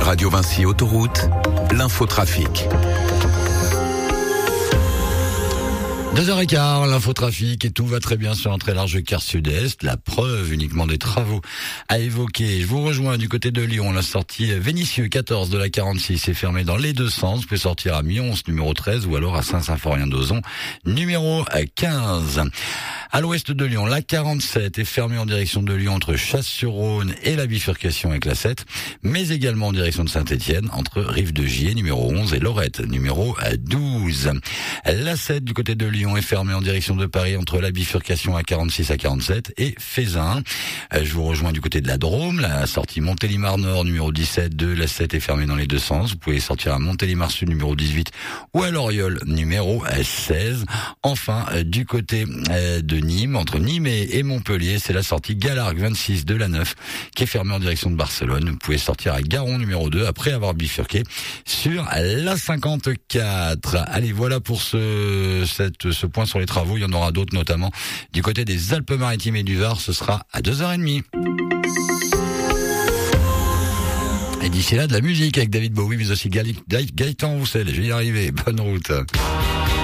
Radio Vinci Autoroute, l'infotrafic. 2h15, l'infotrafic et tout va très bien sur un très large quart sud-est. La preuve uniquement des travaux à évoquer. Je vous rejoins du côté de Lyon. La sortie Vénissieux 14 de la 46 est fermée dans les deux sens. Vous pouvez sortir à Mions numéro 13 ou alors à Saint-Symphorien-d'Ozon numéro 15. À l'ouest de Lyon, la 47 est fermée en direction de Lyon entre Chasse-sur-Rhône et la bifurcation avec la 7, mais également en direction de Saint-Étienne entre Rive-de-Gier numéro 11 et Lorette numéro 12. La 7 du côté de Lyon est fermée en direction de Paris entre la bifurcation à 46 à 47 et Fézin. Je vous rejoins du côté de la Drôme, la sortie Montélimar Nord numéro 17 de la 7 est fermée dans les deux sens. Vous pouvez sortir à Montélimar Sud numéro 18 ou à Loriol numéro 16. Enfin, du côté de Nîmes, entre Nîmes et Montpellier, c'est la sortie Galargue 26 de la 9 qui est fermée en direction de Barcelone. Vous pouvez sortir à Garon numéro 2 après avoir bifurqué sur la 54. Allez, voilà pour ce point sur les travaux. Il y en aura d'autres, notamment du côté des Alpes-Maritimes et du Var. Ce sera à 2h30. Et d'ici là, de la musique avec David Bowie, mais aussi Gaëtan Roussel. Je vais y arriver. Bonne route.